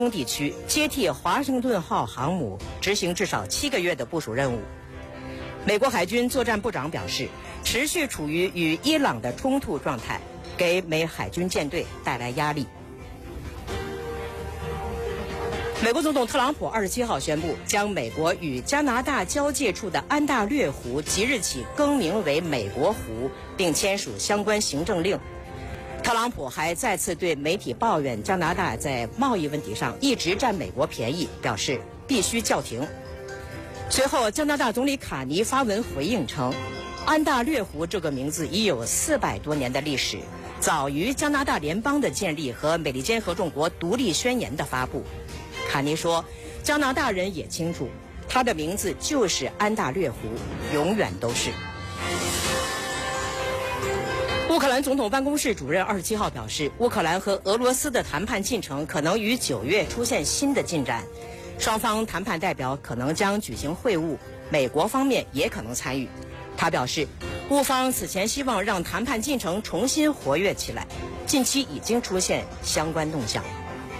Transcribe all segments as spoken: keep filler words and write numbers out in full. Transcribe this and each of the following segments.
东地区接替华盛顿号航母执行至少七个月的部署任务。美国海军作战部长表示，持续处于与伊朗的冲突状态，给美海军舰队带来压力。美国总统特朗普二十七号宣布，将美国与加拿大交界处的安大略湖即日起更名为美国湖，并签署相关行政令。特朗普还再次对媒体抱怨加拿大在贸易问题上一直占美国便宜，表示必须叫停。随后，加拿大总理卡尼发文回应称，安大略湖这个名字已有四百多年的历史，早于加拿大联邦的建立和美利坚合众国独立宣言的发布。卡尼说，加拿大人也清楚，它的名字就是安大略湖，永远都是。乌克兰总统办公室主任二十七号表示，乌克兰和俄罗斯的谈判进程可能于九月出现新的进展，双方谈判代表可能将举行会晤，美国方面也可能参与。他表示，乌方此前希望让谈判进程重新活跃起来，近期已经出现相关动向。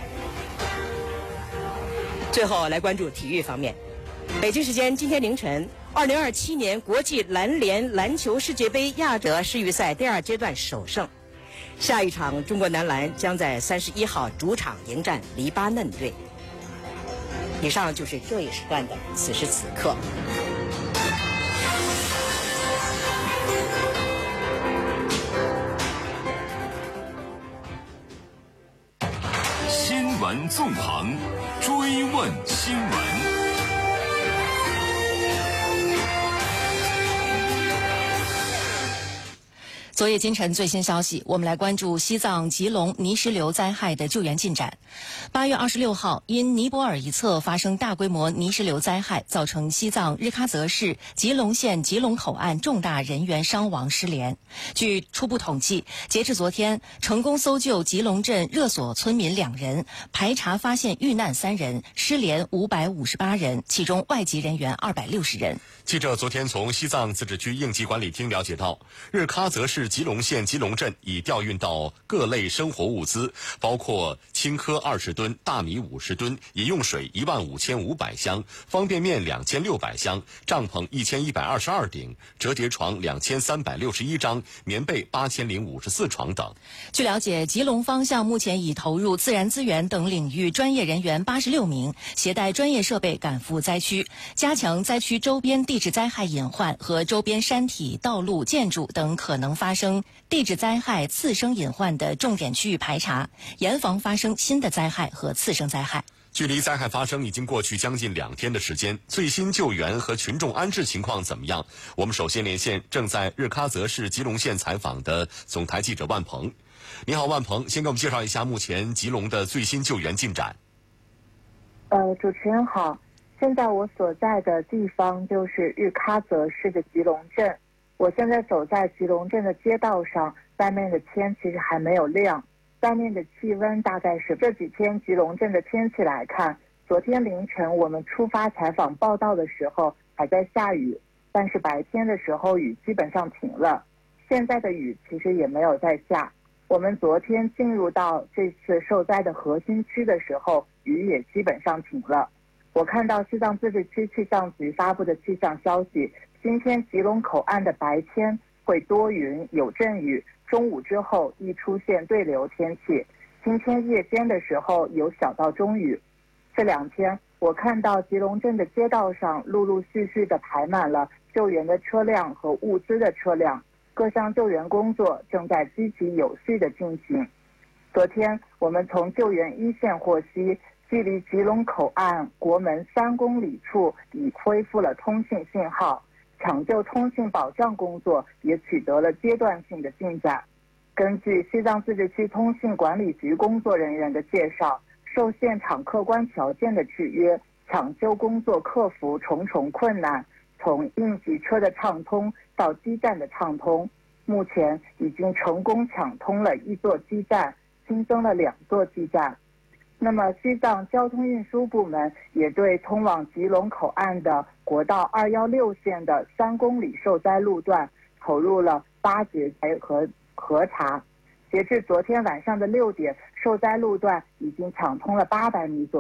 最后来关注体育方面，北京时间今天凌晨，二零二七年国际篮联篮球世界杯亚洲世预赛第二阶段首胜，下一场中国男篮将在三十一号主场迎战黎巴嫩队。以上就是这一时段的此时此刻。 新闻纵横，追问新闻。 昨夜今晨最新消息，我们来关注西藏吉隆泥石流灾害的救援进展。八月二十六号，因尼泊尔一侧发生大规模泥石流灾害，造成西藏日喀则市吉隆县吉隆口岸重大人员伤亡失联。据初步统计，截至昨天，成功搜救吉隆镇热所村民两人，排查发现遇难三人，失联五百五十八人，其中外籍人员二百六十人。 记者昨天从西藏自治区应急管理厅了解到，日喀则市吉隆县吉隆镇已调运到各类生活物资，包括青稞二十吨、大米五十吨、饮用水一万五千五百箱、方便面两千六百箱、帐篷一千一百二十二顶、折叠床两千三百六十一张、棉被八千零五十四床等。 据了解，吉隆方向目前已投入自然资源等领域专业人员八十六名，携带专业设备赶赴灾区，加强灾区周边地质灾害隐患和周边山体、道路、建筑等可能发生地质灾害次生隐患的重点区域排查，严防发生新的灾害和次生灾害。 距离灾害发生已经过去将近两天的时间，最新救援和群众安置情况怎么样？我们首先连线正在日喀则市吉隆县采访的总台记者万鹏。你好，万鹏，先给我们介绍一下目前吉隆的最新救援进展。 呃，主持人好，现在我所在的地方就是日喀则市的吉隆镇。我现在走在吉隆镇的街道上，外面的天其实还没有亮，外面的气温大概是这几天吉隆镇的天气来看，昨天凌晨我们出发采访报道的时候还在下雨，但是白天的时候雨基本上停了，现在的雨其实也没有在下。我们昨天进入到这次受灾的核心区的时候，雨也基本上停了。我看到西藏自治区气象局发布的气象消息，今天吉隆口岸的白天会多云有阵雨，中午之后易出现对流天气，今天夜间的时候有小到中雨。这两天我看到吉隆镇的街道上陆陆续续地排满了救援的车辆和物资的车辆，各项救援工作正在积极有序地进行。昨天我们从救援一线获悉，距离吉隆口岸国门三公里处已恢复了通信信号，抢救通信保障工作也取得了阶段性的进展。根据西藏自治区通信管理局工作人员的介绍，受现场客观条件的制约，抢救工作克服重重困难，从应急车的畅通到基站的畅通，目前已经成功抢通了一座基站，新增了两座基站。那么西藏交通运输部门也对通往吉隆口岸的国道二一六线的三公里受灾路段投入了巴结和核查。 截至昨天晚上的六点，受灾路段已经抢通了八百米左右。